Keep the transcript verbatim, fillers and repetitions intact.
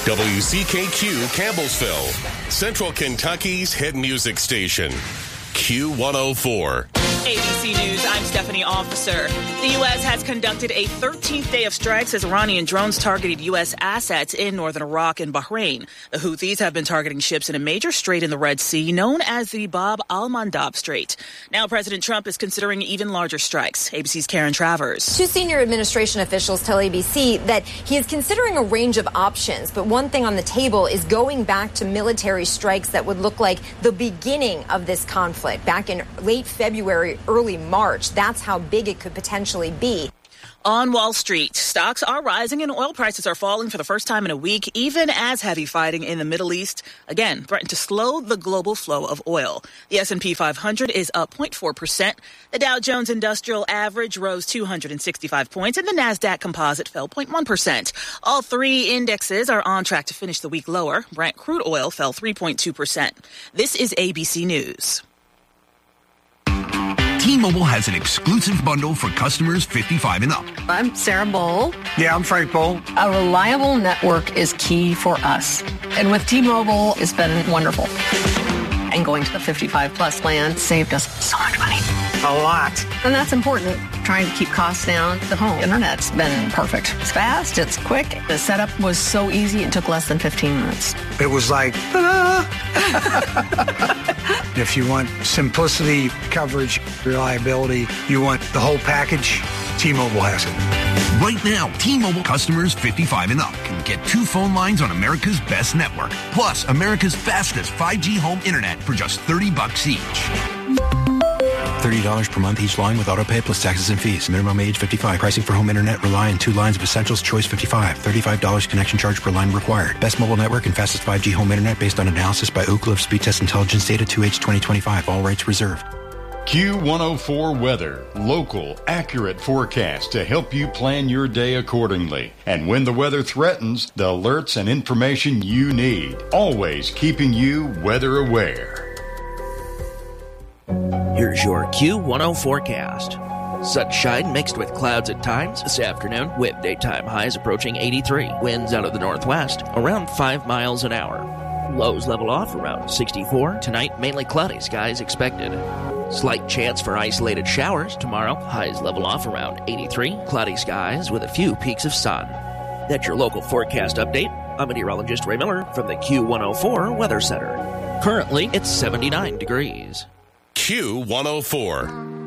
W C K Q Campbellsville, Central Kentucky's hit music station, Q one oh four. A B C News, I'm Stephanie Officer. The U S has conducted a thirteenth day of strikes as Iranian drones targeted U S assets in northern Iraq and Bahrain. The Houthis have been targeting ships in a major strait in the Red Sea known as the Bab al-Mandab Strait. Now President Trump is considering even larger strikes. A B C's Karen Travers. Two senior administration officials tell A B C that he is considering a range of options, but one thing on the table is going back to military strikes that would look like the beginning of this conflict. Back in late February, early March, that's how big it could potentially be. On Wall Street, stocks are rising and oil prices are falling for the first time in a week, even as heavy fighting in the Middle East, again, threatened to slow the global flow of oil. The S and P five hundred is up zero point four percent. The Dow Jones Industrial Average rose two hundred sixty-five points, and the NASDAQ Composite fell zero point one percent. All three indexes are on track to finish the week lower. Brent crude oil fell three point two percent. This is A B C News. T-Mobile has an exclusive bundle for customers fifty-five and up. I'm Sarah Bowl. Yeah, I'm Frank Bowl. A reliable network is key for us. And with T-Mobile, it's been wonderful. And going to the fifty-five plus plan saved us so much money. A lot. And that's important. Trying to keep costs down. The home internet's been perfect. It's fast. It's quick. The setup was so easy. It took less than fifteen minutes. It was like, ta-da! If you want simplicity, coverage, reliability, you want the whole package, T-Mobile has it. Right now, T-Mobile customers fifty-five and up can get two phone lines on America's best network, plus America's fastest five G home internet for just thirty bucks each. thirty dollars per month each line with autopay plus taxes and fees. Minimum age fifty-five. Pricing for home internet rely on two lines of Essentials Choice fifty-five. thirty-five dollars connection charge per line required. Best mobile network and fastest five G home internet based on analysis by Ookla of Speed Test Intelligence data two H twenty twenty-five. All rights reserved. Q one oh four Weather. Local, accurate forecast to help you plan your day accordingly. And when the weather threatens, the alerts and information you need. Always keeping you weather aware. Here's your Q one oh forecast. Sunshine mixed with clouds at times this afternoon, with daytime highs approaching eighty-three. Winds out of the northwest, around five miles an hour. Lows level off around sixty-four. Tonight, mainly cloudy skies expected. Slight chance for isolated showers tomorrow. Highs level off around eighty-three. Cloudy skies with a few peaks of sun. That's your local forecast update. I'm meteorologist Ray Miller from the Q one oh four Weather Center. Currently, it's seventy-nine degrees. Q one oh four.